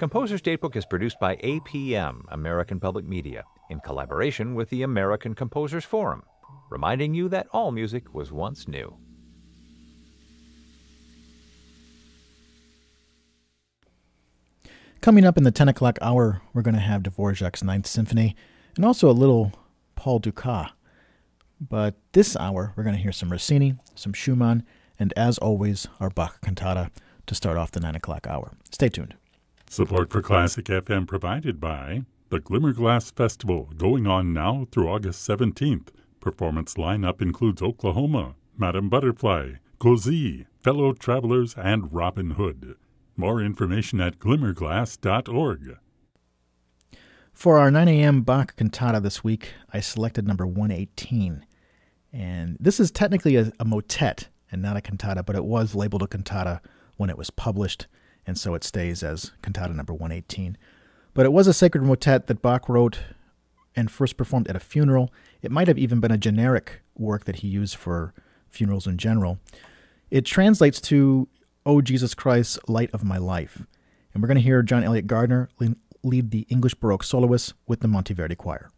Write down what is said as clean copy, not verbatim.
Composer's Datebook is produced by APM, American Public Media, in collaboration with the American Composers Forum, reminding you that all music was once new. Coming up in the 10 o'clock hour, we're going to have Dvorak's Ninth Symphony and also a little Paul Dukas. But this hour, we're going to hear some Rossini, some Schumann, and as always, our Bach cantata to start off the 9 o'clock hour. Stay tuned. Support for Classic FM provided by the Glimmerglass Festival, going on now through August 17th. Performance lineup includes Oklahoma, Madame Butterfly, Cozy, Fellow Travelers, and Robin Hood. More information at glimmerglass.org. For our 9 a.m. Bach cantata this week, I selected number 118. And this is technically a motet and not a cantata, but it was labeled a cantata when it was published, and so it stays as cantata number 118. But it was a sacred motet that Bach wrote and first performed at a funeral. It might have even been a generic work that he used for funerals in general. It translates to O Jesus Christ, Light of My Life. And we're going to hear John Elliott Gardner lead the English Baroque soloists with the Monteverdi Choir.